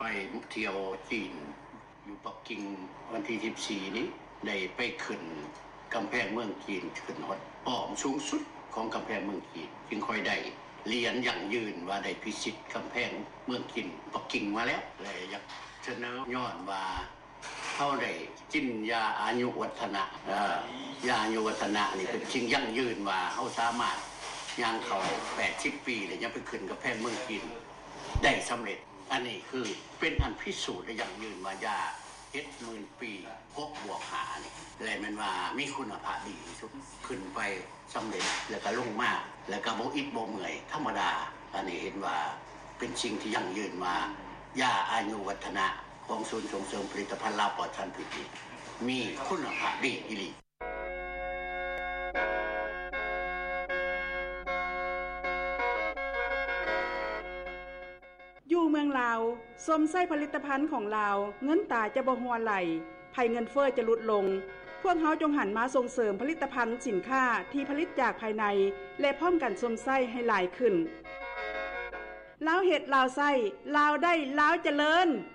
เที่ยวจีนอยู่ปักกิ่งวันที่14นี้ได้ไปขึ้นกำแพงเมืองจีนขึ้นฮอดป้อมสูงสุดของกำแพงเมืองจีนจึงค่อยได้เรียนอย่างยืนว่าได้พิชิตกำแพงเมืองจีนปักกิ่งมาแล้วเลยอยากเสนอย้อนว่าเฮาได้กินยาอายุวัฒนะยาอายุวัฒนะนี่เป็นสิ่งยั่งยืนว่าเฮาสามารถย่างเข้า80ปีแล้วยังไปขึ้นกำแพงเมืองจีนได้สำเร็จอันนี้คือเป็นอันพิสูจน์ได้อย่างยืนว่ายา70,000 ปี6บวก5นี่และมันว่ามีคุณภาพดีสุดขึ้นไปสำเร็จแล้วก็ลงมาแล้วก็บ่อิดบ่เมื่อยธรรมดาอันนี้เห็นว่าเป็นสิ่งที่ยั่งยืนมายาอายุวัฒนะของศูนย์ส่งเสริมผลิตภัณฑ์ลาปลอดสารพิษมีคุณภาพดีอีหลีอยู่เมืองลาวสมใส่ผลิตภัณฑ์ของลาวเงินตาจะบ่หัวไหลภัยเงินเฟ้อจะลดลงพวกเฮาจงหันมาส่งเสริมผลิตภัณฑ์สินค้าที่ผลิตจากภายในและพร้อมกันสมใส่ให้หลายขึ้นลาวเฮ็ดลาวใส่ลาวได้ลาวเจริญ